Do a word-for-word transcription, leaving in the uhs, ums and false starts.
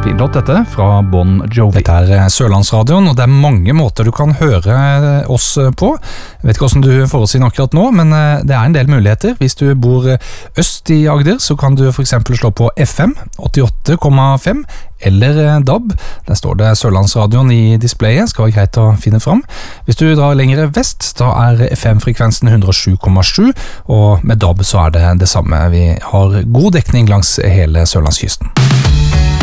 fin låt dette, fra Bon Jovi. Dette er Sørlandsradioen, og det er mange måter du kan høre oss på. Jeg vet ikke hvordan du får oss inn akkurat nå, men det er en del muligheter. Hvis du bor øst i Agder, så kan du for eksempel slå på F M åttiåtte komma fem, eller D A B. Der står det Sørlandsradioen i displayet, skal være greit å finne fram. Hvis du drar lengre vest, da er F M-frekvensen hundre og sju komma sju, og med D A B så er det det samme. Vi har god dekning langs hele Sørlandskysten.